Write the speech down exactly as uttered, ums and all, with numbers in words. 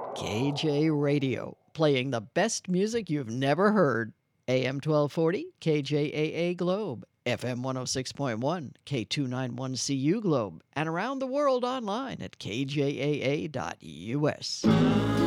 K J Radio, playing the best music you've never heard. A M twelve forty, K J A A Globe, F M one oh six point one, K two ninety-one C U Globe, and around the world online at K J A A dot U S.